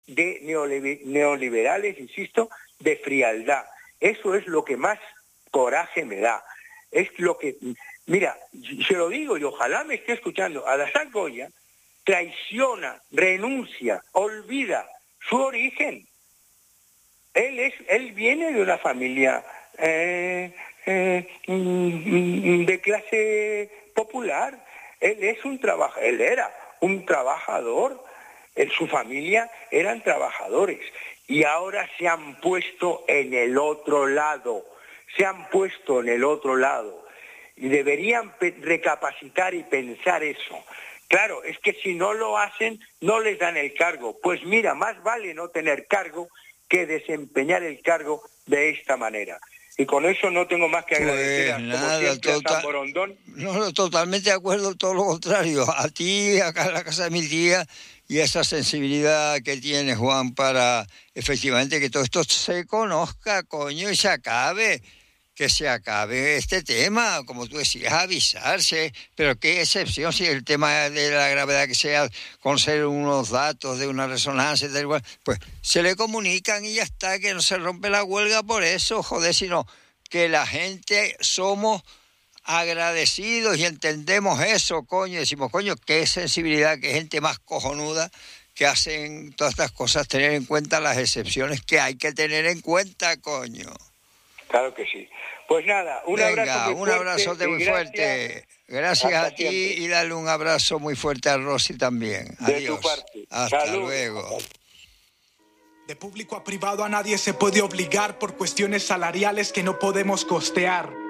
de neoliberales, insisto, de frialdad. Eso es lo que más coraje me da. Es lo que, mira, se lo digo y ojalá me esté escuchando, Alassane Goya traiciona, renuncia, olvida su origen. Él viene de una familia de clase popular. Él era un trabajador. Su familia eran trabajadores y ahora se han puesto en el otro lado. Y deberían recapacitar y pensar eso. Claro, es que si no lo hacen, no les dan el cargo. Pues mira, más vale no tener cargo que desempeñar el cargo de esta manera. Y con eso no tengo más que agradecer como siempre, a San Borondón. No, totalmente de acuerdo, todo lo contrario. A ti, acá en la casa de mi tía, y esa sensibilidad que tiene Juan para efectivamente que todo esto se conozca, coño, y se acabe. Que se acabe este tema, como tú decías, avisarse, pero qué excepción si el tema de la gravedad que sea con ser unos datos de una resonancia, tal igual, pues se le comunican y ya está, que no se rompe la huelga por eso, joder, sino que la gente somos agradecidos y entendemos eso, coño, decimos, coño, qué sensibilidad, qué gente más cojonuda que hacen todas estas cosas, tener en cuenta las excepciones que hay que tener en cuenta, coño. Claro que sí. Pues nada, un abrazote muy fuerte. Gracias a ti y dale un abrazo muy fuerte a Rosy también. Adiós. De tu parte. Hasta Salud. luego. De público a privado a nadie se puede obligar por cuestiones salariales que no podemos costear.